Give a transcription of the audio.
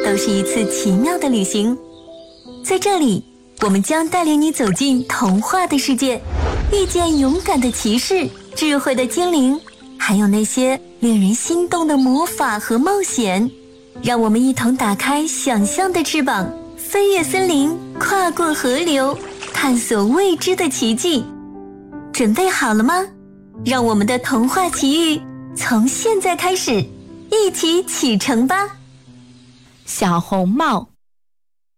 都是一次奇妙的旅行。在这里，我们将带领你走进童话的世界，遇见勇敢的骑士、智慧的精灵，还有那些令人心动的魔法和冒险。让我们一同打开想象的翅膀，飞越森林，跨过河流，探索未知的奇迹。准备好了吗？让我们的童话奇遇从现在开始，一起启程吧！ 小红帽